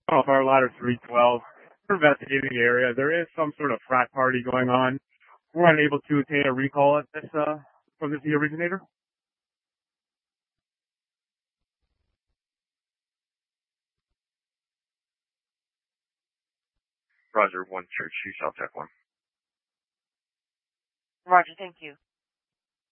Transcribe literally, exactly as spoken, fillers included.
off our ladder three twelve. We're investigating the area. There is some sort of frat party going on. We're unable to obtain a recall at this, uh, from this the originator. Roger, one church, you shall check one. Roger, thank you.